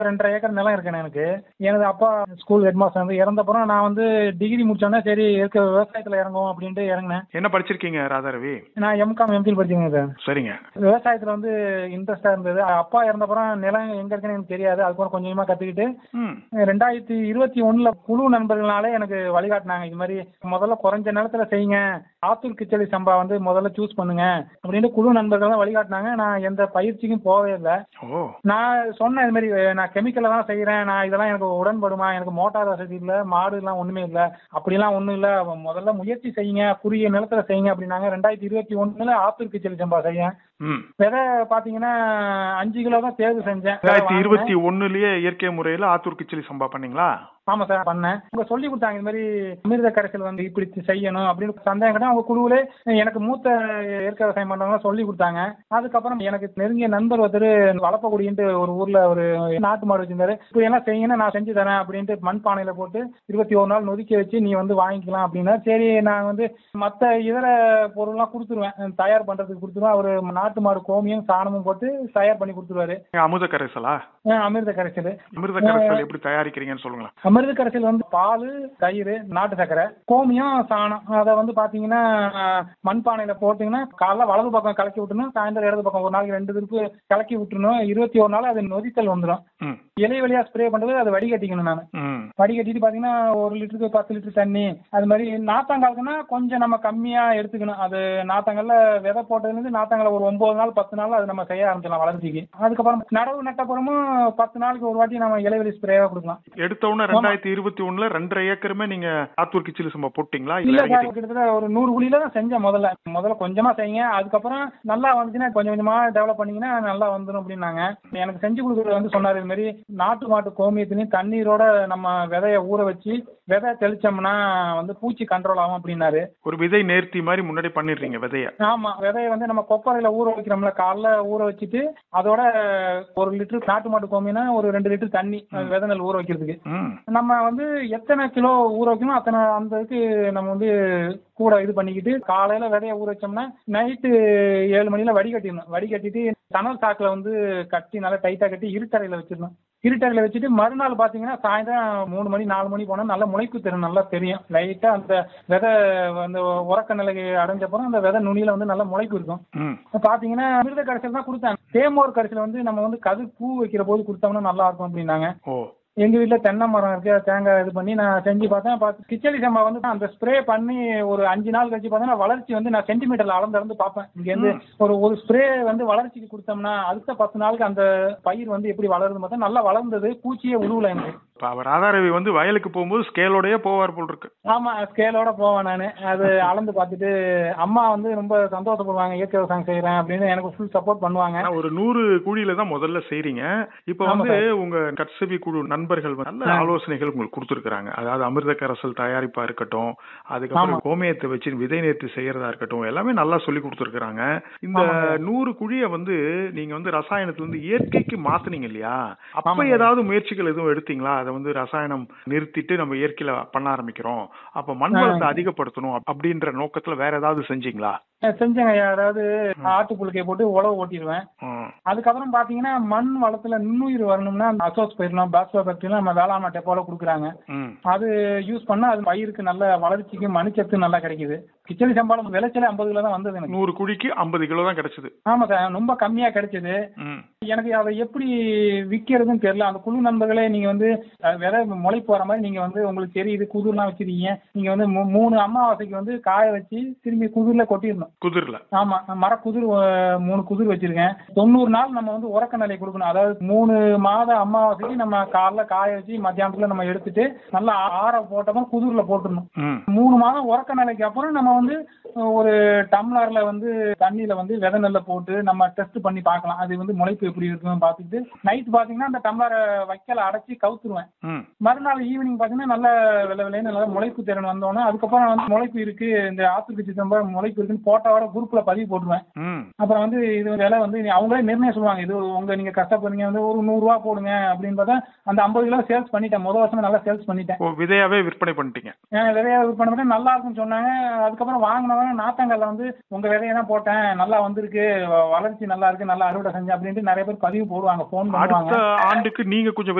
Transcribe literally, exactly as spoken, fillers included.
ரெண்டரை ஏக்கர் நிலம் இருக்குண்ணே எனக்கு. எனது அப்பா ஸ்கூல் ஹெட் மாஸ்டர் வந்து இறந்தப்புறம் நான் வந்து டிகிரி முடிச்சோன்னே சரி இருக்க விவசாயத்துல இறங்குவோம் அப்படின்ட்டு இறங்கினேன். என்ன படிச்சிருக்கீங்க ராதாரவி? நான் எம்காம் எம்ஃபில் படிச்சிருக்கேன் சார். சரிங்க. விவசாயத்துல வந்து இன்ட்ரெஸ்டா இருந்தது. அப்பா இறந்தப்புறம் நிலம் எங்க இருக்குன்னு எனக்கு தெரியாது. அதுக்கப்புறம் கொஞ்சம் கொஞ்சமா கத்துக்கிட்டு ரெண்டாயிரத்தி இருபத்தி ஒண்ணுல குழு நண்பர்களாலே எனக்கு வழிகாட்டினாங்க. இது மாதிரி முதல்ல குறைஞ்ச நிலத்துல செய்யுங்க, ஆத்தூர் கிச்சடி சம்பா வந்து முதல்ல சூஸ் பண்ணுங்க அப்படின்ட்டு குழு நண்பர்கள் தான் வழிகாட்டினாங்க. நான் எந்த பயிற்சிக்கும் போகவே இல்லை. நான் சொன்னேன் இது மாதிரி நான் கெமிக்கலை தான் செய்யறேன், நான் இதெல்லாம் எனக்கு உடன்படுமா, எனக்கு மோட்டார் வசதி இல்லை, மாடு எல்லாம் ஒண்ணுமே இல்லை, அப்படிலாம் ஒண்ணும் இல்லை, முதல்ல முயற்சி செய்யுங்க, குறுகிய நிலத்துல செய்யுங்க அப்படின்னாங்க. ரெண்டாயிரத்தி இருபத்தி ஒண்ணுல ஆத்தூர் கிச்சடி சம்பா செய்யேன். விதை பாத்தீங்கன்னா அஞ்சு கிலோ தான் தேர்வு செஞ்சேன். ரெண்டாயிரத்தி இருபத்தி ஒண்ணுலயே இயற்கை முறையில ஆத்தூர் கிச்சடி சம்பா பண்ணீங்களா? ஆமா சார் பண்ணேன். அவங்க சொல்லி கொடுத்தாங்க இந்த மாதிரி அமிர்த கரைசல் வந்து இப்படி செய்யணும் அப்படின்னு சந்தேகம் கிட்ட அவங்க குழுவிலே எனக்கு மூத்த இயற்கை விவசாயம் பண்றவங்க சொல்லி கொடுத்தாங்க. அதுக்கப்புறம் எனக்கு நெருங்கிய நண்பர் ஒருத்தர் வளப்பக்கூடியன்ட்டு ஒரு ஊர்ல ஒரு நாட்டு மாடு வச்சிருந்தாரு. இப்படி எல்லாம் செய்யணும் நான் செஞ்சு தரேன் அப்படின்ட்டு மண் பானையில போட்டு இருபத்தி ஒரு நாள் நொதுக்கி வச்சு நீ வந்து வாங்கிக்கலாம் அப்படின்னா சரி நான் வந்து மற்ற இதர பொருள்லாம் கொடுத்துருவேன், தயார் பண்றதுக்கு கொடுத்துருவேன். அவரு நாட்டு மாடு கோமியம் சாணமும் போட்டு தயார் பண்ணி கொடுத்துருவாரு. அமிர்த கரைசலா? அமிர்த கரைசல். அமிர்த கரைசல் எப்படி தயாரிக்கிறீங்கன்னு சொல்லுங்களா? அமிர்த கரைசல் வந்து பால், தயிர், நாட்டு சக்கரை, கோமியம், சாணம். அதை வந்து பாத்தீங்கன்னா மண்பானையில போட்டீங்கன்னா காலைல வலது பக்கம் கலக்கி விட்டுணும், சாயந்தரம் இடது பக்கம் ஒரு நாளைக்கு ரெண்டு திருப்பு கலக்கி விட்டுணும். இருபத்தி ஒரு நாள் அது நொதித்தல் வந்துடும். இலை வழியா ஸ்ப்ரே பண்றது அதை வடிகட்டிக்கணும். நான் வடிகட்டிட்டு பாத்தீங்கன்னா ஒரு லிட்டருக்கு பத்து லிட்டர் தண்ணி. அது மாதிரி நாத்தாங்காலுக்குன்னா கொஞ்சம் நம்ம கம்மியா எடுத்துக்கணும். அது நாத்தாங்கல்ல விதை போட்டதுல இருந்து நாத்தாங்கல்ல ஒரு ஒன்பது நாள் பத்து நாள் அது நம்ம செய்ய ஆரம்பிச்சிடலாம் வளர்ச்சிக்கு. அதுக்கப்புறம் நடவு நட்டப்புறமும் பத்து நாளைக்கு ஒரு வாட்டி நம்ம இலைவெளி ஸ்ப்ரேவா கொடுக்கலாம். எடுத்த உடனே ரெண்டாயிரத்தி இருபத்தி ஒண்ணுல ரெண்டரை ஏக்கருமே நீங்க ஆத்தூர் கிச்சடி சம்பா போட்டீங்களா? இல்ல கிட்டத்தட்ட ஒரு நூறு குழியில தான் செஞ்சேன். முதல்ல முதல்ல கொஞ்சமா செய்யுங்க, அதுக்கப்புறம் நல்லா வந்துச்சுன்னா கொஞ்சம் கொஞ்சமா டெவலப் பண்ணீங்கன்னா நல்லா வந்துடும் அப்படின்னாங்க. எனக்கு செஞ்சு கொடுக்குறது வந்து சொன்னாரு இது மாதிரி நாட்டு மாட்டு கோமியத்திலையும் தண்ணீரோட நம்ம விதைய ஊற வச்சு விதை தெளிச்சோம்னா வந்து பூச்சி கண்ட்ரோல் ஆகும் அப்படின்னாரு. ஒரு விதை நேர்த்தி மாதிரி முன்னாடி பண்ணிடுறீங்க விதைய? ஆமா, விதைய வந்து நம்ம கொப்பரையில ஊற வைக்கிறோம்ல, காலைல ஊற வச்சுட்டு அதோட ஒரு லிட்டர் நாட்டு மாட்டு கோமியம்னா ஒரு ரெண்டு லிட்டர் தண்ணி விதை நெல் ஊற வைக்கிறதுக்கு. நம்ம வந்து எத்தனை கிலோ ஊற வைக்கணும் அத்தனை அந்த இதுக்கு நம்ம வந்து கூட இது பண்ணிக்கிட்டு காலையில விதைய ஊற வச்சோம்னா நைட்டு ஏழு மணில வடிகட்டிடணும். வடிகட்டிட்டு சணல் சாக்குல வந்து கட்டி நல்லா டைட்டா கட்டி இருட்டறையில வச்சிடணும். இருட்டறையில வச்சுட்டு மறுநாள் பாத்தீங்கன்னா சாயந்தரம் மூணு மணி நாலு மணி போனா நல்ல முளைப்பு திறன் நல்லா தெரியும். லைட்டா அந்த விதை அந்த உறக்க நிலைக்கு அடைஞ்சப்பறம் அந்த விதை நுனியில வந்து நல்ல முளைப்பு இருக்கும். பாத்தீங்கன்னா அமிர்த கரைசல் தான் கொடுத்தாங்க. தேமோர் கரைசல் வந்து நம்ம வந்து கது பூ வைக்கிற போது கொடுத்தோம்னா நல்லா இருக்கும் அப்படின்னாங்க. எங்க வீட்டுல தென்னை மரம் இருக்கு, தேங்காய் இது பண்ணி நான் செஞ்சு பார்த்தேன். பார்த்து கிச்சடி சம்பா வந்து அந்த ஸ்ப்ரே பண்ணி ஒரு அஞ்சு நாள் கழிச்சு பார்த்தேன்னா வளர்ச்சி வந்து நான் சென்டிமீட்டர்ல அளந்து அளந்து பார்ப்பேன். இங்க இருந்து ஒரு ஒரு ஸ்ப்ரே வந்து வளர்ச்சிக்கு கொடுத்தோம்னா அடுத்த பத்து நாளுக்கு அந்த பயிர் வந்து எப்படி வளருது பார்த்தா நல்லா வளர்ந்தது, பூச்சியே உழுவல எனக்கு. ராதாரவி வந்து வயலுக்கு போகும்போது ஸ்கேலோடய போவார் போல் இருக்கு. ஆமா, ஸ்கேலோட போவேன் நானு. அது அளந்து பார்த்துட்டு அம்மா வந்து ரொம்ப சந்தோஷப்படுவாங்க, இயற்கை விவசாயம் செய்யறேன் அப்படின்னு எனக்கு ஃபுல் சப்போர்ட் பண்ணுவாங்க. ஒரு நூறு குழியில தான் முதல்ல செய்றீங்க. இப்ப வந்து உங்க கட்சவி குழு நண்பர்கள் நல்ல ஆலோசனைகள் உங்களுக்கு கொடுத்துருக்காங்க. அதாவது அமிர்த கரைசல் தயாரிப்பா இருக்கட்டும், அதுக்கப்புறம் கோமியத்தை வச்சு விதை நேர்த்தி செய்யறதா இருக்கட்டும், எல்லாமே நல்லா சொல்லி கொடுத்துருக்காங்க. இந்த நூறு குழிய வந்து நீங்க வந்து ரசாயனத்துல இருந்து இயற்கைக்கு மாத்தினீங்க இல்லையா? அப்ப ஏதாவது முயற்சிகள் எதுவும் எடுத்தீங்களா? அதை வந்து ரசாயனம் நிறுத்திட்டு நம்ம இயற்கையில பண்ண ஆரம்பிக்கிறோம், அப்ப மண் வளத்தை அதிகப்படுத்தணும் அப்படின்ற நோக்கத்துல வேற ஏதாவது செஞ்சீங்களா? செஞ்சேங்க. அதாவது ஆட்டு புழுக்கையை போட்டு உழவு ஓட்டிடுவேன். அதுக்கப்புறம் பாத்தீங்கன்னா மண் வளத்துல நுண்ணுயிர் வரணும்னா அசோஸ் பயிரலாம் பாக்டீரியா நம்ம வேளாண் டெப்போல கொடுக்குறாங்க. அது யூஸ் பண்ணா அது பயிருக்கு நல்ல வளர்ச்சிக்கு மணிச்சத்து நல்லா கிடைக்குது. கிச்சடி சம்பாளம் விளைச்சல ஐம்பது கிலோ தான் வந்தது எனக்கு. நூறு குழிக்கு ஐம்பது கிலோ தான் கிடைச்சது. ஆமா சார், ரொம்ப கம்மியா கிடைச்சது. எனக்கு அதை எப்படி விற்கிறதுன்னு தெரியல. அந்த குழு நண்பர்களே நீங்க வந்து விதை முளைப்பு வர மாதிரி நீங்க வந்து உங்களுக்கு தெரியுது குதிர்லாம் வச்சிருக்கீங்க, நீங்க வந்து மூணு அமாவாசைக்கு வந்து காய வச்சு திரும்பி குதிர்ல கொட்டிடணும். குதிர்ல? ஆமா, மர குதிர் மூணு குதிர் வச்சிருக்கேன். தொண்ணூறு நாள் நம்ம வந்து உறக்க நிலை கொடுக்கணும். அதாவது மூணு மாத அமாவாசைக்கு நம்ம காலைல காய வச்சு மத்தியானத்துல நம்ம எடுத்துட்டு நல்லா ஆற போட்டப்போ குதிர்ல போட்டுடணும். மூணு மாதம் உறக்க நிலைக்கு அப்புறம் நம்ம வந்து ஒரு டம்ளர்ல வந்து தண்ணியில வந்து விதை நெல்ல போட்டு நம்ம டெஸ்ட் பண்ணி பார்க்கலாம். அது வந்து முளைப்பு எப்படி இருக்குன்னு பார்த்துட்டு நைட் பாத்தீங்கன்னா அந்த டம்ளரை வைக்கல அடைச்சி கவுத்துருவேன். மறுநாள் ஈவினிங் பாத்தீங்கன்னா நல்ல விலை விலைன்னு நல்ல முளைப்பு திறன் வந்தோன்னா அதுக்கப்புறம் வந்து முளைப்பு இருக்கு, இந்த ஆத்துக்கு சித்தம்பா முளைப்பு இருக்குன்னு போட்டோட குரூப்ல பதிவு போட்டுருவேன். அப்புறம் வந்து இது விலை வந்து அவங்களே நிர்ணயம் சொல்லுவாங்க, இது உங்க நீங்க கஷ்டப்படுறீங்க வந்து ஒரு நூறு ரூபா போடுங்க அப்படின்னு பார்த்தா அந்த ஐம்பது கிலோ சேல்ஸ் பண்ணிட்டேன். முதல் வருஷம் நல்லா சேல்ஸ் பண்ணிட்டேன். விதையாவே விற்பனை பண்ணிட்டீங்க? விதையா விற்பனை பண்ணி நல்லா இருக்குன்னு சொன்னாங்க. அதுக்கப்புறம் அதுக்கப்புறம் வாங்கினவங்க நாத்தங்கல்ல வந்து உங்க விதையை தான் போட்டேன், நல்லா வந்திருக்கு, வளர்ச்சி நல்லா இருக்கு, நல்லா அறுவடை செஞ்சேன் அப்படின்ட்டு நிறைய பேர் பதிவு போடுவாங்க, போன் பண்ணுவாங்க. அடுத்த ஆண்டுக்கு நீங்க கொஞ்சம்